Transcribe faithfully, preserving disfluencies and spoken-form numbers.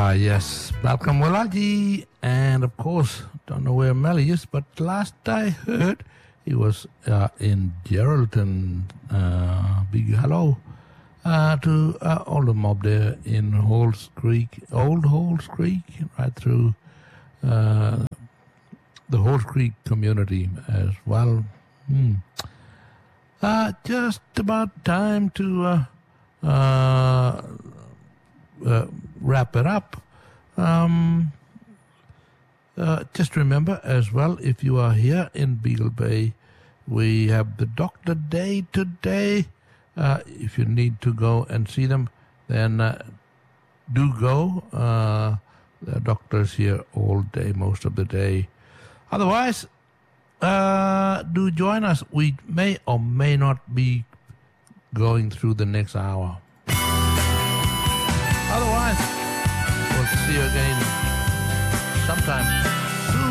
Ah, yes. Malcolm Walaji. And, of course, don't know where Melly is, but last I heard, he was uh, in Geraldton. Uh, big hello uh, to uh, all the mob there in Halls Creek, Old Halls Creek, right through uh, the Halls Creek community as well. Hmm. Uh, just about time to uh, uh, uh, wrap it up. Um, uh, just remember as well, if you are here in Beagle Bay, we have the Doctor Day today. Uh, if you need to go and see them, then uh, do go. Uh, the doctor's here all day, most of the day. Otherwise, uh, do join us. We may or may not be going through the next hour. Otherwise, we'll see you again sometime.